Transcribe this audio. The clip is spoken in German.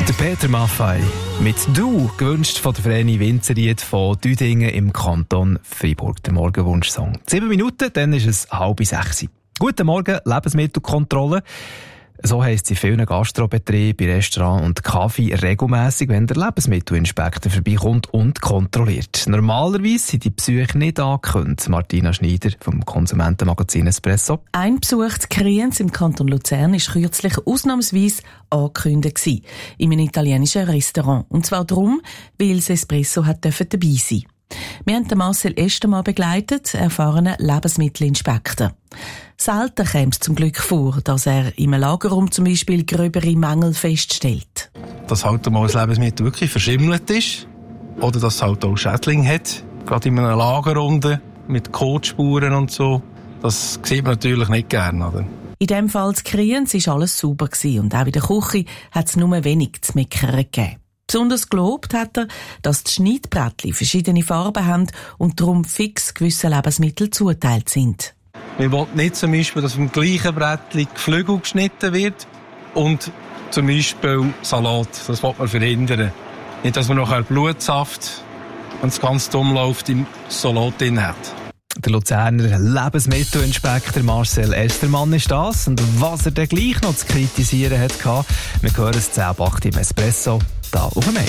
Der Peter Maffay mit «Du», gewünscht von der Vreni Winzerried von Düdingen im Kanton Freiburg. Der Morgenwunschsong. 7 Minuten, dann ist es 5:30. Guten Morgen, Lebensmittelkontrolle. So heisst es in vielen Gastrobetrieben, Restaurants und Kaffee regelmässig, wenn der Lebensmittelinspektor vorbeikommt und kontrolliert. Normalerweise sind die Besuche nicht angekündigt. Martina Schneider vom Konsumentenmagazin Espresso. Ein Besuch zu Kriens im Kanton Luzern war kürzlich ausnahmsweise angekündigt in einem italienischen Restaurant. Und zwar darum, weil das Espresso dabei sein durfte. Wir haben den Marcel Estermann begleitet, erfahrenen Lebensmittelinspektor. Selten käme es zum Glück vor, dass er im Lagerraum zum Beispiel gröbere Mängel feststellt. Dass halt mal das Lebensmittel wirklich verschimmelt ist oder dass es halt auch Schädlinge hat, gerade in einer Lagerrunde mit Kotspuren und so. Das sieht man natürlich nicht gerne, oder? In diesem Fall zu Kriens war alles sauber und auch in der Küche hat es nur wenig zu meckern gegeben. Besonders gelobt hat er, dass die Schneidbrettchen verschiedene Farben haben und darum fix gewisse Lebensmittel zugeteilt sind. Wir wollen nicht zum Beispiel, dass auf dem gleichen Brettchen Geflügel geschnitten wird und zum Beispiel Salat. Das will man verhindern. Nicht, dass man nachher Blutsaft und das ganze Umlauf im Salat drin hat. Der Luzerner Lebensmittelinspektor Marcel Estermann ist das. Und was er dann gleich noch zu kritisieren hatte, wir hören es 10 ab 8 im Espresso, da auf dem